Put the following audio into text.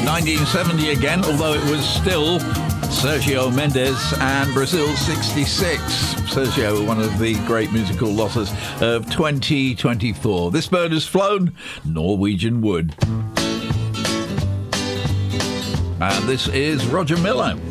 1970 again, although it was still Sergio Mendes and Brazil 66. Sergio, one of the great musical losses of 2024. This bird has flown Norwegian wood. And this is Roger Miller.